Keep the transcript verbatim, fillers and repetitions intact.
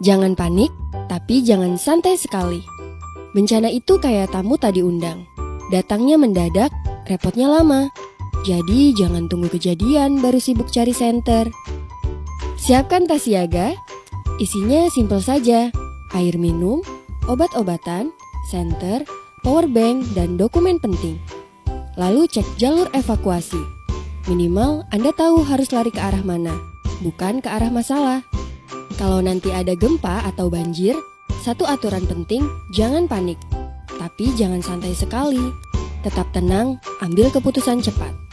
Jangan panik, tapi jangan santai sekali. Bencana itu kayak tamu tak diundang. Datangnya mendadak, repotnya lama. Jadi jangan tunggu kejadian baru sibuk cari senter. Siapkan tas siaga, isinya simpel saja. Air minum, obat-obatan, senter, power bank, dan dokumen penting. Lalu cek jalur evakuasi. Minimal Anda tahu harus lari ke arah mana, bukan ke arah masalah. Kalau nanti ada gempa atau banjir, satu aturan penting, jangan panik. Tapi jangan santai sekali. Tetap tenang, ambil keputusan cepat.